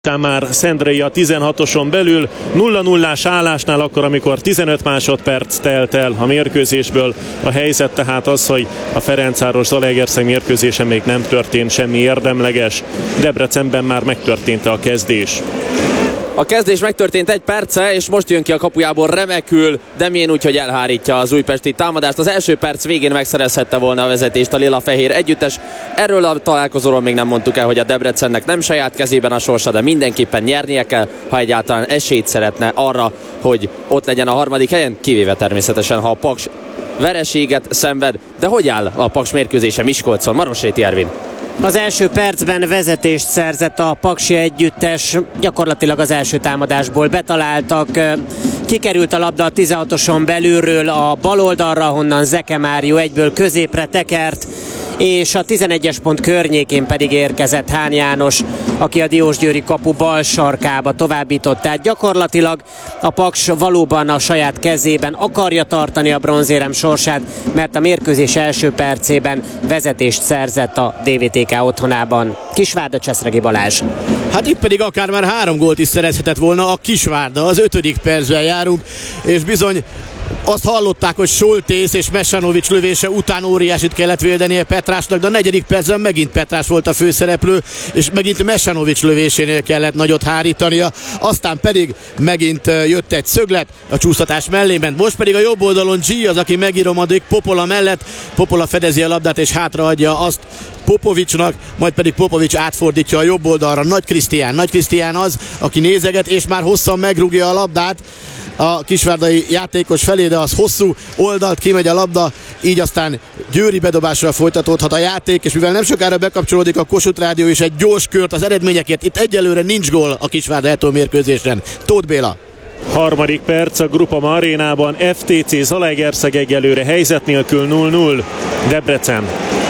Már Szendrei a 16-oson belül 0-0-ás állásnál akkor, amikor 15 másodperc telt el a mérkőzésből. A helyzet tehát az, hogy a Ferencváros-Zalaegerszeg mérkőzésen még nem történt semmi érdemleges. Debrecenben már megtörtént a kezdés. A kezdés megtörtént egy perce, és most jön ki a kapujából remekül Demjén, úgyhogy elhárítja az újpesti támadást. Az első perc végén megszerezhette volna a vezetést a lila-fehér együttes. Erről a találkozóról még nem mondtuk el, hogy a Debrecennek nem saját kezében a sorsa, de mindenképpen nyernie kell, ha egyáltalán esélyt szeretne arra, hogy ott legyen a harmadik helyen, kivéve természetesen, ha a Paks vereséget szenved. De hogy áll a Paks mérkőzése Miskolcon? Marosréti Ervin. Az első percben vezetést szerzett a paksi együttes, gyakorlatilag az első támadásból betaláltak. Kikerült a labda a 16-oson belülről a bal oldalra, honnan Zeke Mário egyből középre tekert, és a 11-es pont környékén pedig érkezett Hán János, aki a diósgyőri kapu bal sarkába továbbított. Tehát gyakorlatilag a Paks valóban a saját kezében akarja tartani a bronzérem sorsát, mert a mérkőzés első percében vezetést szerzett a DVTK otthonában. Kisvárda, Cseszregi Balázs. Hát itt pedig akár már 3 gólt is szerezhetett volna a Kisvárda. Az 5. percben járunk, és bizony azt hallották, hogy Soltész és Mesanovics lövése után óriásit kellett védenie Petrásnak, de a 4. percben megint Petrás volt a főszereplő, és megint Mesanovics lövésénél kellett nagyot hárítania, aztán pedig megint jött egy szöglet, a csúsztatás mellé ment, most pedig a jobb oldalon G az, aki megiromodik Popola mellett, Popola fedezi a labdát és hátraadja azt Popovicsnak, majd pedig Popovics átfordítja a jobb oldalra. Nagy Krisztián az, aki nézeget, és már hosszan megrúgja a labdát a kisvárdai játékos felé, de az hosszú oldalt kimegy a labda, így aztán győri bedobásra folytatódhat a játék, és mivel nem sokára bekapcsolódik a Kossuth Rádió és egy gyors kört az eredményekért, itt egyelőre nincs gól a Kisvárda Eto mérkőzésen. Tóth Béla. Harmadik perc a Groupama arénában, FTC Zalaegerszeg egyelőre helyzet nélkül 0-0. Debrecen.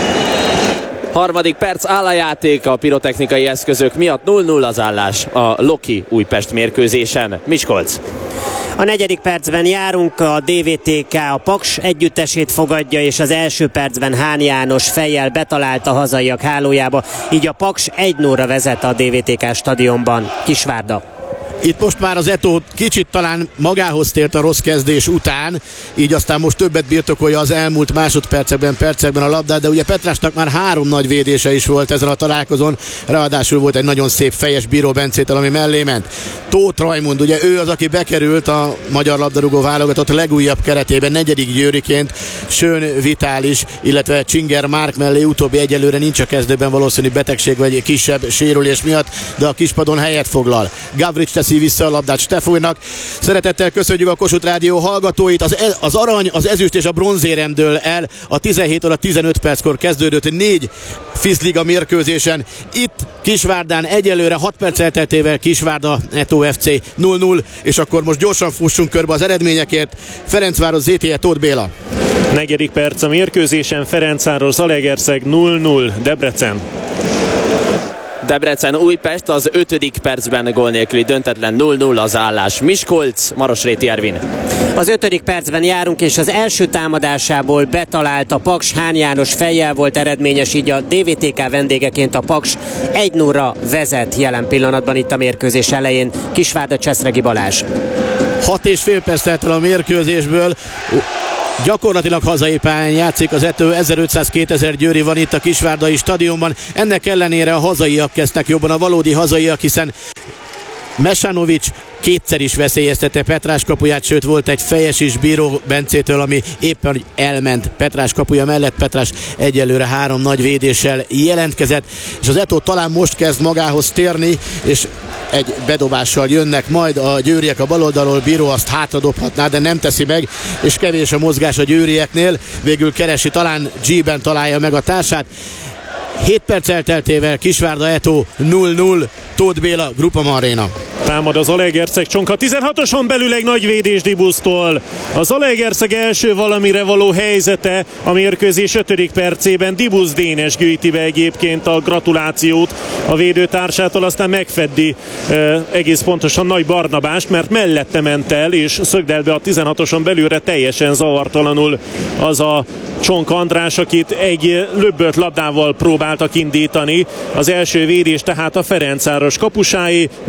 Harmadik perc, áll a játék a pirotechnikai eszközök miatt, 0-0 az állás a Loki Újpest mérkőzésen. Miskolc. A 4. percben járunk, a DVTK a Paks együttesét fogadja, és az első percben Hán János fejjel betalált a hazaiak hálójába, így a Paks 1-0-ra vezet a DVTK stadionban. Kisvárda. Itt most már az Eto kicsit talán magához tért a rossz kezdés után, így aztán most többet birtokolja az elmúlt percekben a labdát, de ugye Petrásnak már 3 nagy védése is volt ezen a találkozón, ráadásul volt egy nagyon szép fejes Bíró Bencétől, ami mellé ment. Tóth Rajmund, ugye ő az, aki bekerült a magyar labdarúgó válogatott legújabb keretében 4. győriként, Schön Vitális, illetve Csinger Márk mellé, utóbbi egyelőre nincs a kezdőben, valószínű betegség vagy kisebb sérülés miatt, de a kispadon helyet foglal. Gavrics teszi vissza a labdát Stefújnak. Szeretettel köszönjük a Kossuth Rádió hallgatóit. Az arany, az ezüst és a bronzérem dől el a 17 óra 15 perckor kezdődött 4 FIS-liga mérkőzésen. Itt Kisvárdán egyelőre 6 perc elteltével Kisvárda Eto FC 0-0, és akkor most gyorsan fussunk körbe az eredményekért. Ferencváros ZTE, Tóth Béla. 4. perc a mérkőzésen, Ferencváros Zalaegerszeg 0-0. Debrecen. Debrecen Újpest, az 5. percben gól nélküli döntetlen 0-0 az állás. Miskolc, Marosréti Ervin. Az 5. percben járunk, és az első támadásából betalált a Paks, Hán János fejjel volt eredményes, így a DVTK vendégeként a Paks 1-0-ra vezet jelen pillanatban itt a mérkőzés elején. Kisvárda, Cseszregi Balázs. 6,5 perc telt el a mérkőzésből. Gyakorlatilag hazai pályán játszik az Eto, 1500-2000 győri van itt a Kisvárdai stadionban. Ennek ellenére a hazaiak kezdtek jobban, a valódi hazaiak, hiszen Mesanovics kétszer is veszélyeztette Petrás kapuját, sőt volt egy fejes is Bíró Bencétől, ami éppen elment Petrás kapuja mellett. Petrás egyelőre 3 nagy védéssel jelentkezett, és az Eto talán most kezd magához térni, és egy bedobással jönnek majd a győriek a baloldalról. Bíró azt hátradobhatná, de nem teszi meg, és kevés a mozgás a győrieknél. Végül keresi, talán G-ben találja meg a társát. 7 perc elteltével Kisvárda Eto 0-0. Tóth Béla, Groupama Arena. Támad az Zalaegerszeg Csonka 16-oson belül egy nagy védés Dibusztól. A Zalaegerszeg első valamire való helyzete a mérkőzés 5. percében. Dibusz Dénes gyűjti be egyébként a gratulációt a védőtársától, aztán megfeddi egész pontosan Nagy Barnabást, mert mellette ment el és szögdel be a 16-oson belülre teljesen zavartalanul az a Csonka András, akit egy löbbölt labdával próbáltak indítani. Az első védés tehát a Ferencváros kapusáé.